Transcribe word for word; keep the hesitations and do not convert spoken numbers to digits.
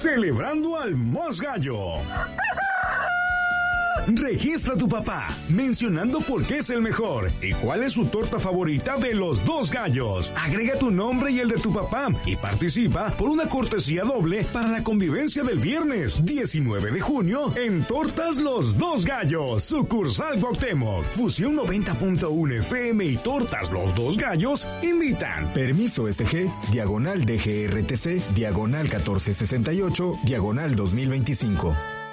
celebrando al más gallo. Registra a tu papá mencionando por qué es el mejor y cuál es su torta favorita de los dos gallos. Agrega tu nombre y el de tu papá y participa por una cortesía doble para la convivencia del viernes diecinueve de junio en Tortas Los Dos Gallos, sucursal Cuauhtémoc. Fusión noventa punto uno F M y Tortas Los Dos Gallos invitan. Permiso S G, diagonal D G R T C, diagonal catorce sesenta y ocho, diagonal dos mil veinticinco.